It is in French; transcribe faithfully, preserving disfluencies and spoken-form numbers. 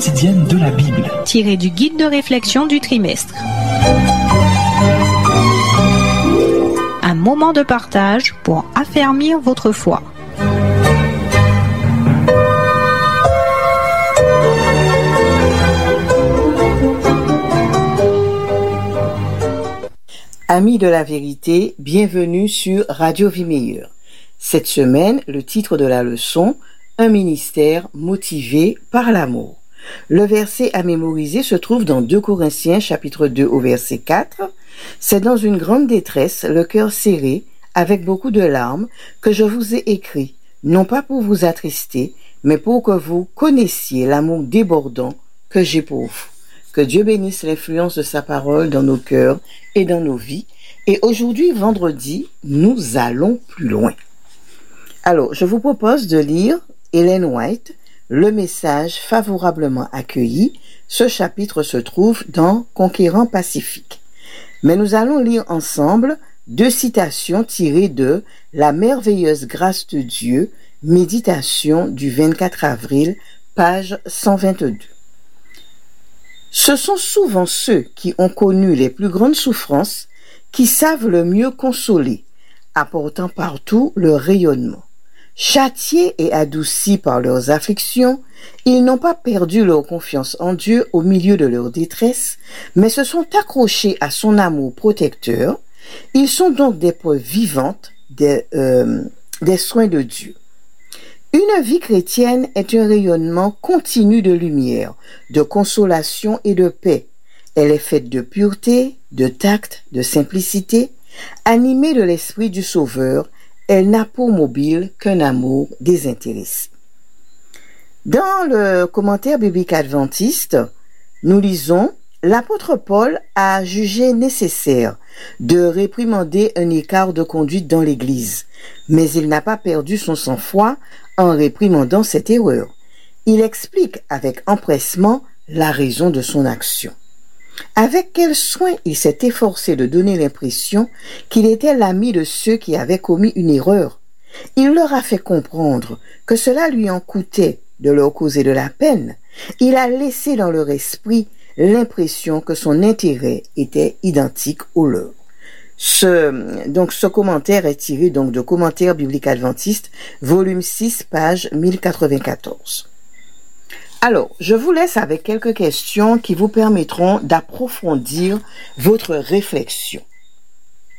Quotidienne de la Bible. Tiré du guide de réflexion du trimestre. Un moment de partage pour affermir votre foi. Amis de la vérité, bienvenue sur Radio Vie Meilleure. Cette semaine, le titre de la leçon, un ministère motivé par l'amour. Le verset à mémoriser se trouve dans deux Corinthiens chapitre deux au verset quatre. C'est dans une grande détresse, le cœur serré, avec beaucoup de larmes, que je vous ai écrit, non pas pour vous attrister, mais pour que vous connaissiez l'amour débordant que j'ai pour vous. Que Dieu bénisse l'influence de sa parole dans nos cœurs et dans nos vies. Et aujourd'hui, vendredi, nous allons plus loin. Alors, je vous propose de lire Ellen White, Le message favorablement accueilli. Ce chapitre se trouve dans Conquérant Pacifique. Mais nous allons lire ensemble deux citations tirées de La merveilleuse grâce de Dieu, méditation du vingt-quatre avril, page cent vingt-deux. Ce sont souvent ceux qui ont connu les plus grandes souffrances qui savent le mieux consoler, apportant partout leur rayonnement. Châtiés et adoucis par leurs afflictions, ils n'ont pas perdu leur confiance en Dieu au milieu de leur détresse, mais se sont accrochés à son amour protecteur. Ils sont donc des preuves vivantes des, euh, des soins de Dieu. Une vie chrétienne est un rayonnement continu de lumière, de consolation et de paix. Elle est faite de pureté, de tact, de simplicité. Animée de l'esprit du Sauveur, elle n'a pour mobile qu'un amour désintéressé. Dans le commentaire biblique adventiste, nous lisons « L'apôtre Paul a jugé nécessaire de réprimander un écart de conduite dans l'Église, mais il n'a pas perdu son sang-froid en réprimandant cette erreur. Il explique avec empressement la raison de son action. Avec quel soin il s'est efforcé de donner l'impression qu'il était l'ami de ceux qui avaient commis une erreur. Il leur a fait comprendre que cela lui en coûtait de leur causer de la peine. Il a laissé dans leur esprit l'impression que son intérêt était identique au leur. Ce, donc, ce commentaire est tiré donc de Commentaire biblique adventiste, volume six, page mille quatre-vingt-quatorze. Alors, je vous laisse avec quelques questions qui vous permettront d'approfondir votre réflexion.